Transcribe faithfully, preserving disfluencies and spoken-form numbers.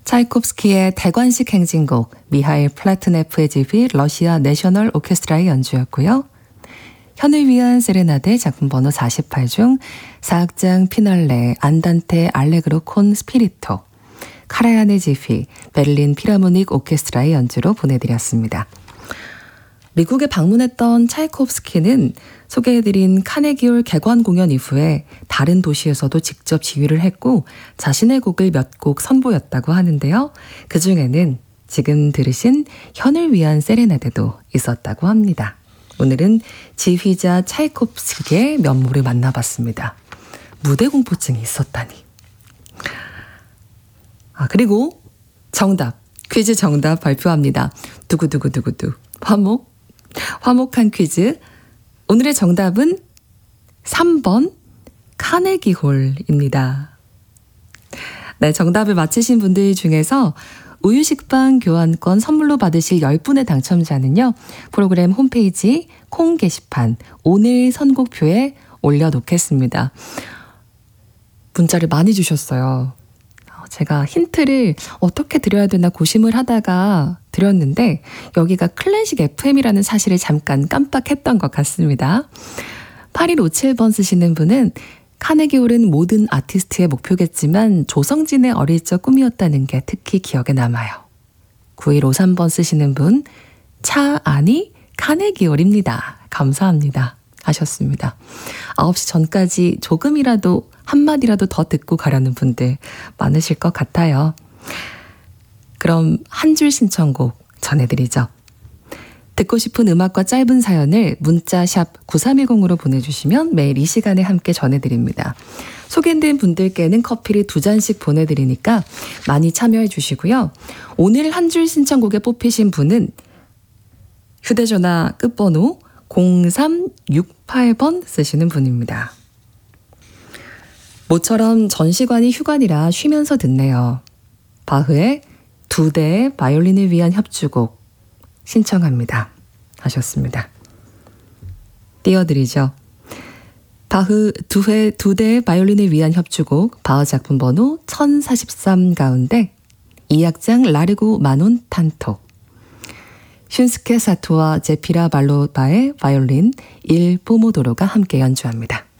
차이콥스키의 대관식 행진곡, 미하일 플라트네프의 지휘 러시아 내셔널 오케스트라의 연주였고요. 현을 위한 세레나데 작품 번호 사십팔 중 사악장 피날레 안단테 알레그로 콘 스피리토, 카라얀의 지휘 베를린 필하모닉 오케스트라의 연주로 보내드렸습니다. 미국에 방문했던 차이콥스키는 소개해드린 카네기홀 개관 공연 이후에 다른 도시에서도 직접 지휘를 했고 자신의 곡을 몇 곡 선보였다고 하는데요. 그중에는 지금 들으신 현을 위한 세레나데도 있었다고 합니다. 오늘은 지휘자 차이콥스키의 면모를 만나봤습니다. 무대 공포증이 있었다니. 아, 그리고 정답, 퀴즈 정답 발표합니다. 두구두구두구두. 화목, 화목한 퀴즈. 오늘의 정답은 삼 번 카네기홀입니다. 네, 정답을 맞히신 분들 중에서 우유식빵 교환권 선물로 받으실 열 분의 당첨자는요. 프로그램 홈페이지 콩 게시판 오늘 선곡표에 올려놓겠습니다. 문자를 많이 주셨어요. 제가 힌트를 어떻게 드려야 되나 고심을 하다가 드렸는데 여기가 클래식 에프엠이라는 사실을 잠깐 깜빡했던 것 같습니다. 팔일오칠 번 쓰시는 분은 카네기홀은 모든 아티스트의 목표겠지만 조성진의 어릴 적 꿈이었다는 게 특히 기억에 남아요. 구일오삼 번 쓰시는 분, 차 안이 카네기홀입니다. 감사합니다. 하셨습니다. 아홉 시 전까지 조금이라도 한마디라도 더 듣고 가려는 분들 많으실 것 같아요. 그럼 한 줄 신청곡 전해드리죠. 듣고 싶은 음악과 짧은 사연을 문자 샵 구삼일공으로 보내주시면 매일 이 시간에 함께 전해드립니다. 소개된 분들께는 커피를 두 잔씩 보내드리니까 많이 참여해 주시고요. 오늘 한 줄 신청곡에 뽑히신 분은 휴대전화 끝번호 공삼육팔 번 쓰시는 분입니다. 모처럼 전시관이 휴관이라 쉬면서 듣네요. 바흐의 두 대의 바이올린을 위한 협주곡 신청합니다. 하셨습니다. 띄워드리죠. 바흐 두 회, 두 대의 바이올린을 위한 협주곡 바흐 작품 번호 천사십삼 가운데 이 악장 라르고 마논 탄토, 슌스케 사토와 제피라 발로바의 바이올린 일 포모도로가 함께 연주합니다.